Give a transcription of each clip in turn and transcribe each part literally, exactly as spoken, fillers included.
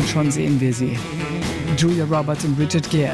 Und schon sehen wir sie. Julia Roberts und Richard Gere.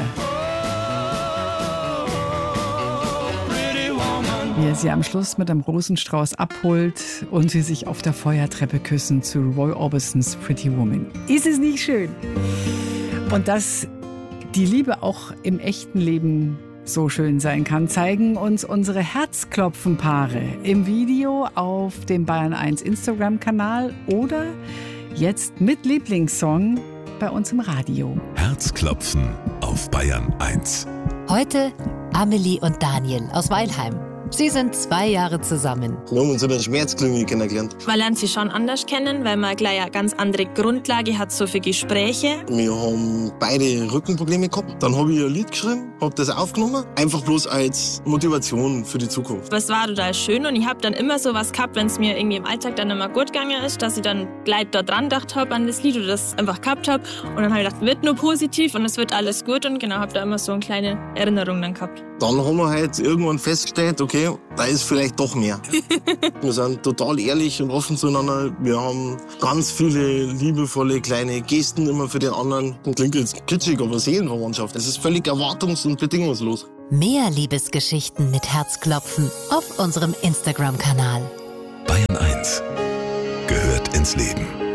Wie er sie am Schluss mit einem Rosenstrauß abholt und sie sich auf der Feuertreppe küssen zu Roy Orbisons Pretty Woman. Ist es nicht schön? Und dass die Liebe auch im echten Leben so schön sein kann, zeigen uns unsere Herzklopfen-Paare im Video auf dem Bayern eins Instagram-Kanal oder jetzt mit Lieblingssong bei uns im Radio. Herzklopfen auf Bayern eins. Heute Amelie und Daniel aus Weilheim. Sie sind zwei Jahre zusammen. Wir haben uns in der Schmerzklinik kennengelernt. Man lernt sie schon anders kennen, weil man gleich eine ganz andere Grundlage hat, so für Gespräche. Wir haben beide Rückenprobleme gehabt. Dann habe ich ein Lied geschrieben, habe das aufgenommen. Einfach bloß als Motivation für die Zukunft. Das war total schön und ich habe dann immer so was gehabt, wenn es mir irgendwie im Alltag dann immer gut gegangen ist, dass ich dann gleich da dran gedacht habe an das Lied oder das einfach gehabt habe. Und dann habe ich gedacht, wird nur positiv und es wird alles gut und genau, habe da immer so eine kleine Erinnerung dann gehabt. Dann haben wir halt irgendwann festgestellt, okay, da ist vielleicht doch mehr. Wir sind total ehrlich und offen zueinander. Wir haben ganz viele liebevolle kleine Gesten immer für den anderen. Das klingt jetzt kitschig, aber Seelenverwandtschaft. Es ist völlig erwartungs- und bedingungslos. Mehr Liebesgeschichten mit Herzklopfen auf unserem Instagram-Kanal. Bayern eins gehört ins Leben.